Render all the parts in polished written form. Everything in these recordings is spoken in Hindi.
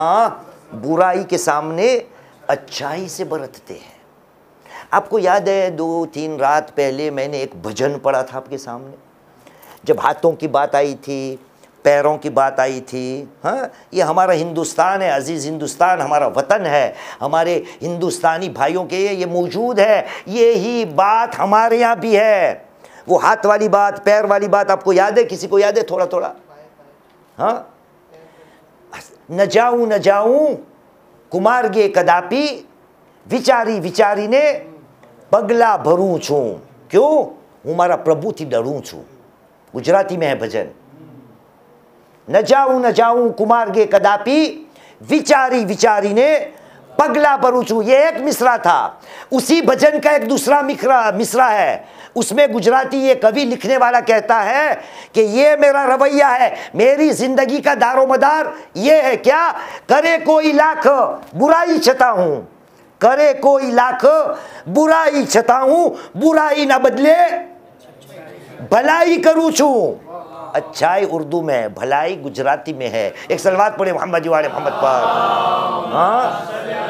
बुराई के सामने अच्छाई से बरतते हैं। आपको याद है 2-3 रात पहले मैंने एक भजन पढ़ा था आपके सामने, जब हाथों की बात आई थी, पैरों की बात आई थी। हाँ, ये हमारा हिंदुस्तान है, अजीज़ हिंदुस्तान हमारा वतन है, हमारे हिंदुस्तानी भाइयों के ये मौजूद है। ये ही बात हमारे यहाँ भी है, वो हाथ वाली बात, पैर वाली बात। आपको याद है? किसी को याद है थोड़ा थोड़ा? हाँ, न जाऊं कुमार्गे कदापि, विचारी विचारीने पगला भरूं छूं। क्यों? हूँ मारा प्रभु थी डरूं छूं। गुजराती में है भजन। न जाऊं कुमार्गे कदापि, विचारी विचारीने पगला भरूं छूं। ये एक मिसरा था। उसी भजन का एक दूसरा मिसरा है। उसमें गुजराती ये कवि लिखने वाला कहता है कि ये मेरा रवैया है, मेरी जिंदगी का दारोमदार ये है। क्या? करे कोई लाख बुराई छता हूं, करे कोई लाख बुराई छता हूं, बुराई ना बदले भलाई करूं छूं। अच्छाई उर्दू में है, भलाई गुजराती में है। एक सलवात पढ़े मोहम्मद वाले मोहम्मद पर। हाँ,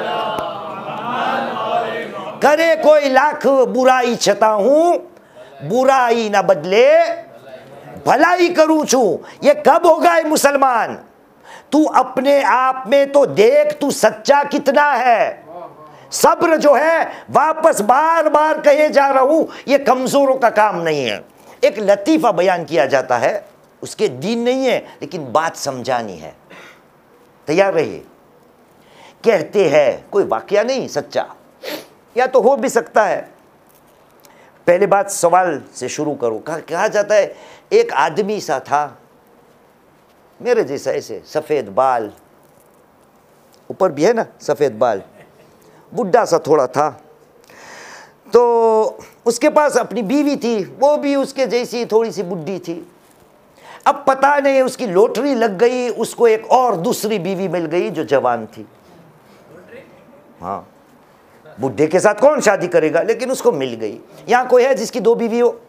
करे कोई लाख बुराई छता हूं, बुराई ना बदले भलाई करूं छूं। ये कब होगा ये मुसलमान? तू अपने आप में तो देख, तू सच्चा कितना है। सब्र जो है, वापस बार बार कहे जा रहा हूं, ये कमजोरों का काम नहीं है। एक लतीफा बयान किया जाता है, उसके दीन नहीं है लेकिन बात समझानी है। तैयार रहिए। कहते हैं, कोई वाकया नहीं, सच्चा, या तो हो भी सकता है। पहले बात सवाल से शुरू करो। कहा जाता है एक आदमी सा था, मेरे जैसा, ऐसे सफेद बाल, ऊपर भी है ना सफेद बाल, बुढ़ा सा थोड़ा था। तो उसके पास अपनी बीवी थी, वो भी उसके जैसी थोड़ी सी बुढ़ी थी। अब पता नहीं उसकी लॉटरी लग गई, उसको एक और दूसरी बीवी मिल गई जो जवान थी। हाँ, बुढ़े के साथ कौन शादी करेगा, लेकिन उसको मिल गई। यहां कोई है जिसकी 2 बीवी हो?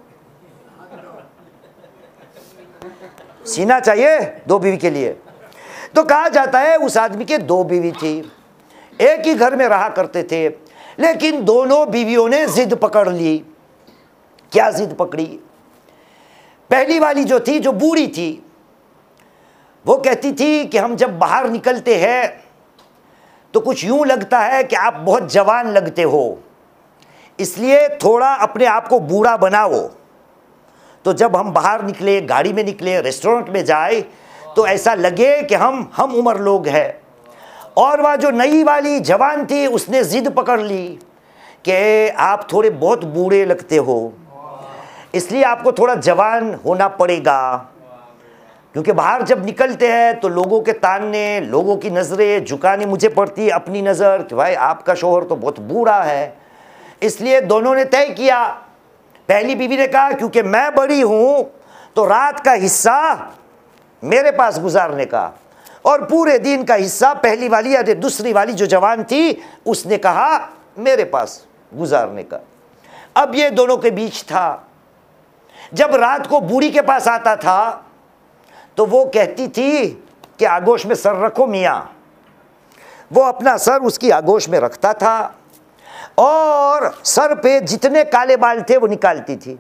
सीना चाहिए 2 बीवी के लिए। तो कहा जाता है उस आदमी के 2 बीवी थी, एक ही घर में रहा करते थे, लेकिन दोनों बीवियों ने जिद पकड़ ली। क्या जिद पकड़ी? पहली वाली जो थी, जो बूढ़ी थी, वो कहती थी कि हम जब बाहर निकलते हैं तो कुछ यूं लगता है कि आप बहुत जवान लगते हो, इसलिए थोड़ा अपने आप को बूढ़ा बनाओ। तो जब हम बाहर निकले, गाड़ी में निकले, रेस्टोरेंट में जाए, तो ऐसा लगे कि हम उम्र लोग हैं। और वह जो नई वाली जवान थी, उसने जिद पकड़ ली कि आप थोड़े बहुत बूढ़े लगते हो, इसलिए आपको थोड़ा जवान होना पड़ेगा। क्योंकि बाहर जब निकलते हैं तो लोगों के तानने, लोगों की नज़रें झुकानी मुझे पड़ती है, अपनी नज़र कि भाई आपका शौहर तो बहुत बूढ़ा है। इसलिए दोनों ने तय किया। पहली बीवी ने कहा क्योंकि मैं बड़ी हूँ तो रात का हिस्सा मेरे पास गुजारने का, और पूरे दिन का हिस्सा पहली वाली या दूसरी वाली जो जवान थी उसने कहा मेरे पास गुजारने का। अब ये दोनों के बीच था। जब रात को बूढ़ी के पास आता था तो वो कहती थी कि आगोश में सर रखो मियाँ। वो अपना सर उसकी आगोश में रखता था और सर पे जितने काले बाल थे वो निकालती थी।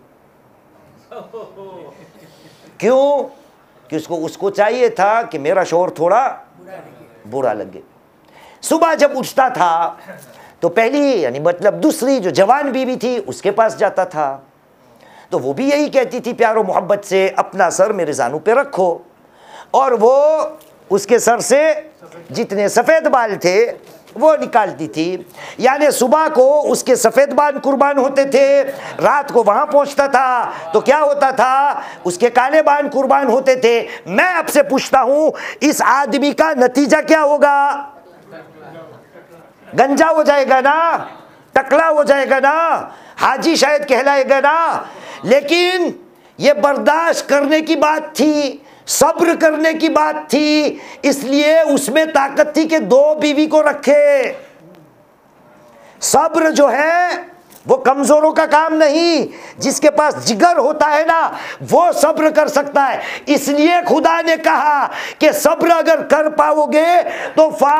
क्यों? कि उसको चाहिए था कि मेरा शौहर थोड़ा बुरा लगे। सुबह जब उठता था तो पहली यानी मतलब दूसरी जो जवान बीवी थी उसके पास जाता था, तो वो भी यही कहती थी प्यारो मोहब्बत से, अपना सर मेरे जानू पे रखो। और वो उसके सर से जितने सफ़ेद बाल थे वो निकालती थी। यानी सुबह को उसके सफ़ेद बाल कुर्बान होते थे, रात को वहाँ पहुँचता था तो क्या होता था, उसके काले बाल कुर्बान होते थे। मैं आपसे पूछता हूँ, इस आदमी का नतीजा क्या होगा? गंजा हो जाएगा ना, टकला हो जाएगा ना, हाजी शायद कहलाएगा ना। लेकिन ये बर्दाश्त करने की बात थी, सब्र करने की बात थी, इसलिए उसमें ताकत थी कि 2 बीवी को रखे। सब्र जो है वो कमजोरों का काम नहीं, जिसके पास जिगर होता है ना वो सब्र कर सकता है। इसलिए खुदा ने कहा कि सब्र अगर कर पाओगे तो